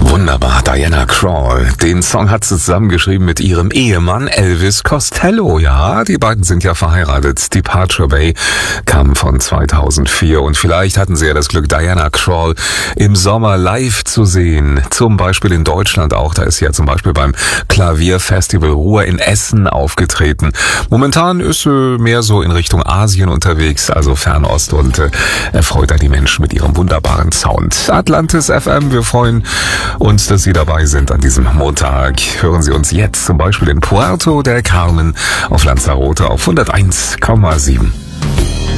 Wunderbar, Diana Krall. Den Song hat sie zusammengeschrieben mit ihrem Ehemann Elvis Costello. Ja, die beiden sind ja verheiratet. Departure Bay kam von 2004 und vielleicht hatten sie ja das Glück, Diana Krall im Sommer live zu sehen. Zum Beispiel in Deutschland auch. Da ist sie ja zum Beispiel beim Klavierfestival Ruhr in Essen aufgetreten. Momentan ist sie mehr so in Richtung Asien unterwegs, also Fernost, und erfreut da die Menschen mit ihrem wunderbaren Sound. Atlantis FM, wir freuen uns, dass Sie dabei sind an diesem Montag. Hören Sie uns jetzt zum Beispiel in Puerto del Carmen auf Lanzarote auf 101,7.